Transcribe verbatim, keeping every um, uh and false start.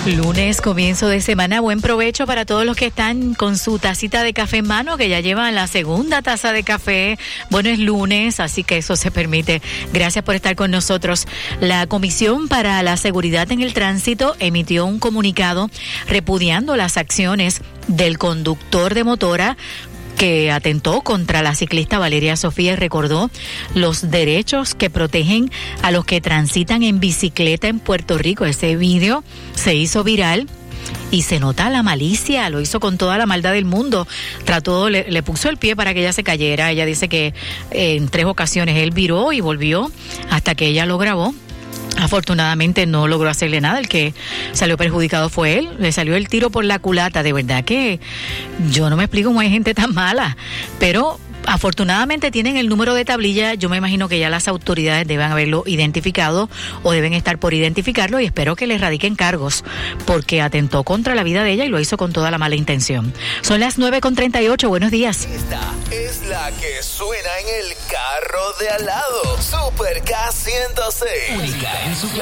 Lunes, comienzo de semana, buen provecho para todos los que están con su tacita de café en mano, que ya llevan la segunda taza de café. Bueno, es lunes, así que eso se permite. Gracias por estar con nosotros. La Comisión para la Seguridad en el Tránsito emitió un comunicado repudiando las acciones del conductor de motora que atentó contra la ciclista Valeria Sofía y recordó los derechos que protegen a los que transitan en bicicleta en Puerto Rico. Ese video se hizo viral y se nota la malicia, lo hizo con toda la maldad del mundo. Trató, le, le puso el pie para que ella se cayera. Ella dice que eh, en tres ocasiones él viró y volvió hasta que ella lo grabó. Afortunadamente no logró hacerle nada, el que salió perjudicado fue él, le salió el tiro por la culata. De verdad que yo no me explico cómo hay gente tan mala, pero afortunadamente tienen el número de tablilla. Yo me imagino que ya las autoridades deben haberlo identificado o deben estar por identificarlo, y espero que le radiquen cargos porque atentó contra la vida de ella y lo hizo con toda la mala intención. Son las nueve con treinta y ocho, buenos días. Esta es la que suena en el carro de al lado. Super K ciento seis. Única en su clase.